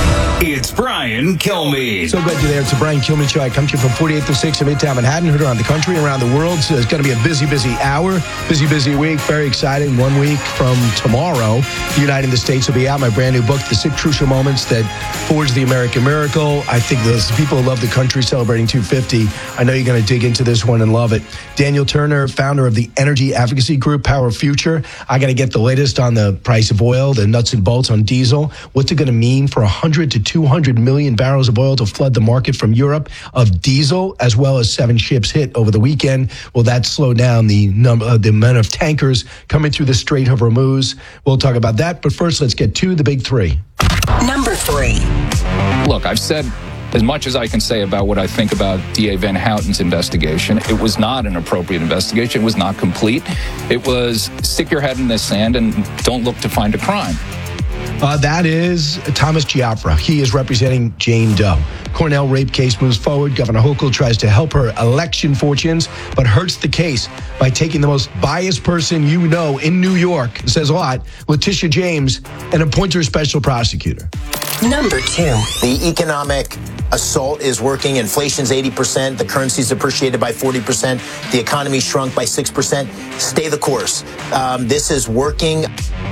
It's Brian Kilmeade. So glad you're there. It's a Brian Kilmeade Show. I come to you from forty-eighth and sixth in Midtown Manhattan, heard around the country, around the world. So it's going to be a busy, busy hour, busy, busy week. Very exciting. One week from tomorrow, Uniting the States will be out. My brand new book, The Six Crucial Moments That Forged the American Miracle. I think those people who love the country celebrating two fifty, I know you're going to dig into this one and love it. Daniel Turner, founder of the energy advocacy group, Power Future. I got to get the latest on the price of oil, the nuts and bolts on diesel. What's it going to mean for one hundred to two hundred million barrels of oil to flood the market from Europe of diesel, as well as seven ships hit over the weekend? Will that slow down the number, uh, the amount of tankers coming through the Strait of Hormuz? We'll talk about that. But first, let's get to the big three. Number three. Look, I've said as much as I can say about what I think about D A Van Houten's investigation. It was not an appropriate investigation. It was not complete. It was stick your head in the sand and don't look to find a crime. Uh, that is Thomas Giafra. He is representing Jane Doe. Cornell rape case moves forward. Governor Hochul tries to help her election fortunes, but hurts the case by taking the most biased person you know in New York, it says a lot, Letitia James, and appoint her special prosecutor. Number two. The economic assault is working. Inflation's eighty percent. The currency's appreciated by forty percent. The economy shrunk by six percent. Stay the course. Um, this is working.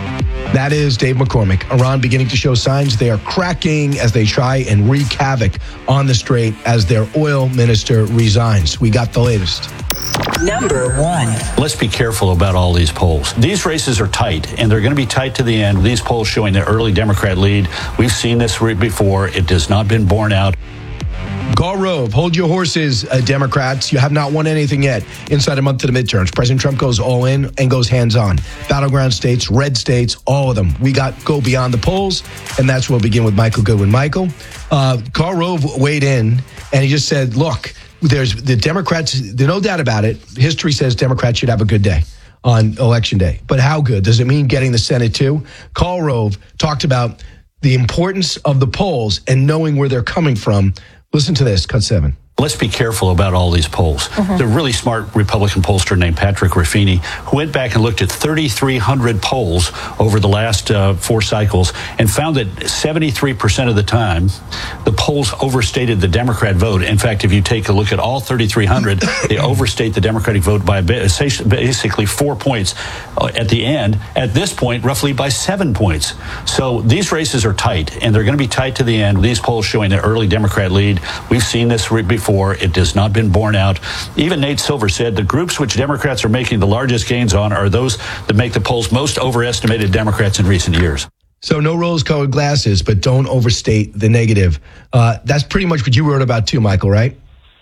That is Dave McCormick. Iran beginning to show signs they are cracking as they try and wreak havoc on the Strait as their oil minister resigns. We got the latest. Number one. Let's be careful about all these polls. These races are tight, and they're going to be tight to the end. These polls showing the early Democrat lead. We've seen this before. It has not been borne out. Karl Rove, hold your horses, uh, Democrats. You have not won anything yet inside a month to the midterms. President Trump goes all in and goes hands-on. Battleground states, red states, all of them. We got go beyond the polls, and that's where we'll begin with Michael Goodwin. Michael, uh, Karl Rove weighed in, and he just said, look, there's the Democrats, there's no doubt about it. History says Democrats should have a good day on Election Day. But how good? Does it mean getting the Senate too? Karl Rove talked about the importance of the polls and knowing where they're coming from. Listen to this, cut seven. Let's be careful about all these polls. Mm-hmm. The really smart Republican pollster named Patrick Ruffini, who went back and looked at thirty-three hundred polls over the last uh, four cycles and found that seventy-three percent of the time, the polls overstated the Democrat vote. In fact, if you take a look at all thirty-three hundred, they overstate the Democratic vote by basically four points at the end. At this point, roughly by seven points. So these races are tight, and they're going to be tight to the end. These polls showing the early Democrat lead. We've seen this before. It has not been borne out. Even Nate Silver said the groups which Democrats are making the largest gains on are those that make the polls most overestimated Democrats in recent years. So no rose-colored glasses, but don't overstate the negative. Uh, that's pretty much what you wrote about too, Michael, right?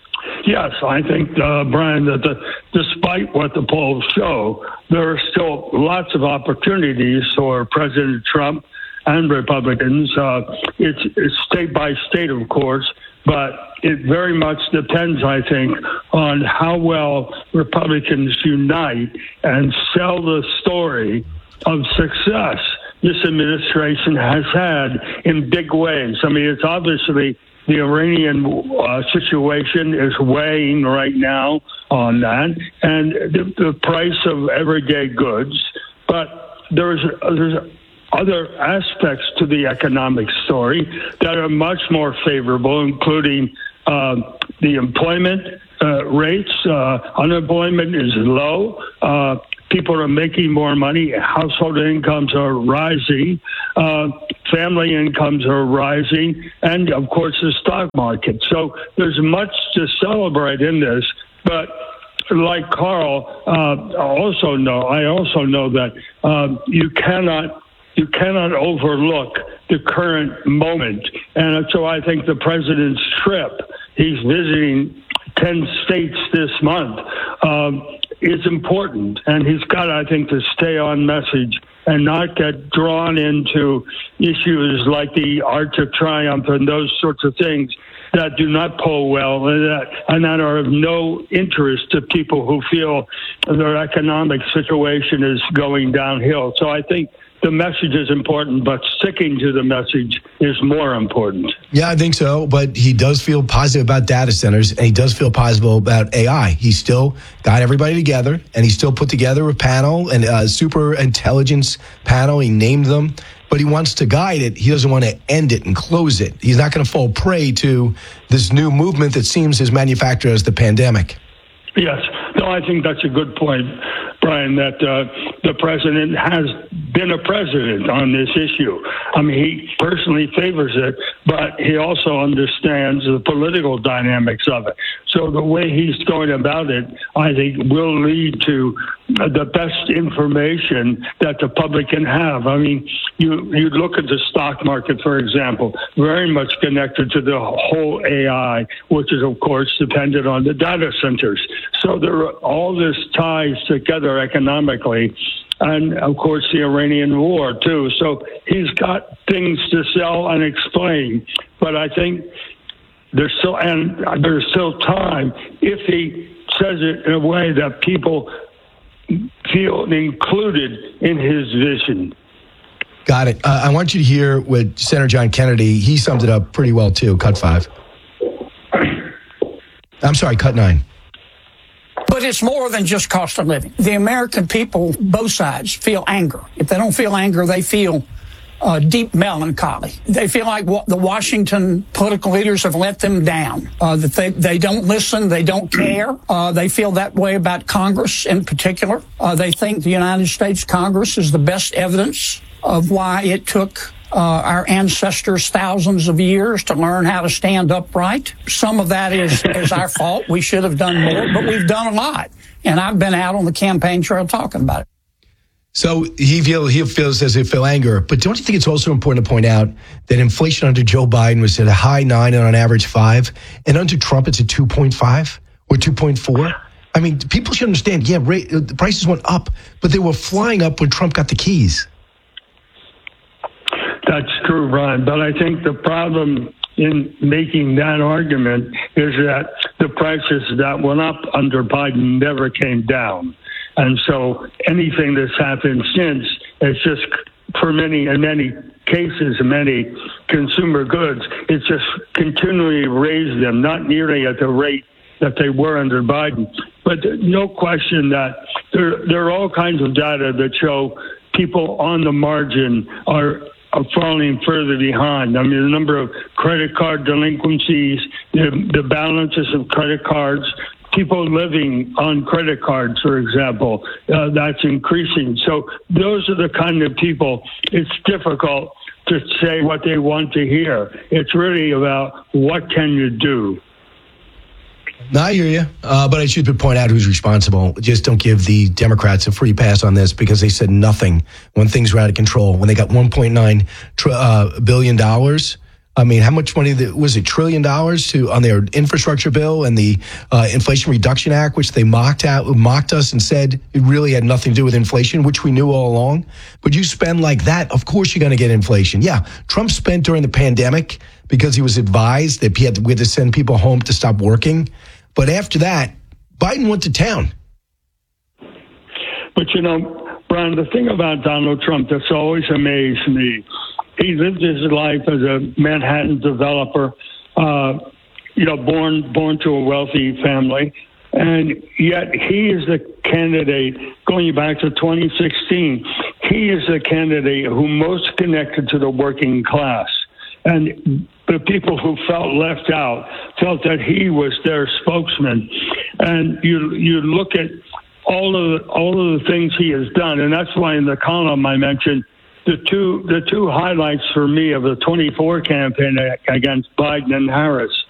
Yes, I think, uh, Brian, that the, despite what the polls show, there are still lots of opportunities for President Trump and Republicans. Uh, it's, it's state by state, of course, but it very much depends, I think, on how well Republicans unite and sell the story of success this administration has had in big ways. I mean, it's obviously the Iranian uh, situation is weighing right now on that, and the, the price of everyday goods. But there's there's other aspects to the economic story that are much more favorable, including uh, the employment uh, rates. Uh, unemployment is low. Uh, people are making more money. Household incomes are rising. Uh, family incomes are rising. And, of course, the stock market. So there's much to celebrate in this. But like Carl, uh, also know, I also know that uh, you cannot You cannot overlook the current moment. And so I think the president's trip, he's visiting ten states this month, um, is important. And he's got, I think, to stay on message and not get drawn into issues like the Arch of Triumph and those sorts of things that do not poll well and that, and that are of no interest to people who feel their economic situation is going downhill. So I think the message is important, but sticking to the message is more important. Yeah, I think so. But he does feel positive about data centers, and he does feel positive about A I. He still got everybody together, and he still put together a panel, and a super intelligence panel. He named them, but he wants to guide it. He doesn't want to end it and close it. He's not going to fall prey to this new movement that seems as manufactured as the pandemic. Yes. No, I think that's a good point, Brian, that uh, the president has been a president on this issue. I mean, he personally favors it, but he also understands the political dynamics of it. So the way he's going about it, I think, will lead to the best information that the public can have. I mean, you, you look at the stock market, for example, very much connected to the whole A I, which is, of course, dependent on the data centers. So there are, all this ties together economically, and, of course, the Iranian war, too. So he's got things to sell and explain. But I think there's still, and there's still time if he says it in a way that people feel included in his vision. Got it. Uh, I want you to hear what Senator John Kennedy, he summed it up pretty well, too. Cut five. I'm sorry, cut nine. But it's more than just cost of living. The American people, both sides, feel anger. If they don't feel anger, they feel uh, deep melancholy. They feel like what the Washington political leaders have let them down, uh, that they, they don't listen, they don't care. Uh, they feel that way about Congress in particular. Uh, they think the United States Congress is the best evidence of why it took Uh, our ancestors thousands of years to learn how to stand upright. Some of that is, is our fault. We should have done more, but we've done a lot. And I've been out on the campaign trail talking about it. So he feel he feels as if he'll anger. But don't you think it's also important to point out that inflation under Joe Biden was at a high nine and on average five, and under Trump it's at two point five or two point four? I mean, people should understand, yeah, rate, the prices went up, but they were flying up when Trump got the keys. That's true, Brian. But I think the problem in making that argument is that the prices that went up under Biden never came down. And so anything that's happened since is just, for many and many cases of many consumer goods. It's just continually raised them, not nearly at the rate that they were under Biden. But no question that there, there are all kinds of data that show people on the margin are, are falling further behind. I mean, the number of credit card delinquencies, the, the balances of credit cards, people living on credit cards, for example, uh, that's increasing. So those are the kind of people it's difficult to say what they want to hear. It's really about what can you do. No, I hear you, uh, but I should point out who's responsible. Just don't give the Democrats a free pass on this because they said nothing when things were out of control. When they got one point nine tr- uh, billion dollars, I mean, how much money was it? Trillion dollars to on their infrastructure bill and the uh, Inflation Reduction Act, which they mocked out, mocked us and said it really had nothing to do with inflation, which we knew all along. But you spend like that, of course you're going to get inflation. Yeah, Trump spent during the pandemic because he was advised that he had to, we had to send people home to stop working. But after that, Biden went to town. But, you know, Brian, the thing about Donald Trump that's always amazed me, he lived his life as a Manhattan developer, uh, you know, born born to a wealthy family. And yet he is the candidate, going back to twenty sixteen, he is the candidate who most connected to the working class. And the people who felt left out felt that he was their spokesman. And you you look at all of the, all of the things he has done, and that's why in the column I mentioned the two the two highlights for me of the twenty-four campaign against Biden and Harris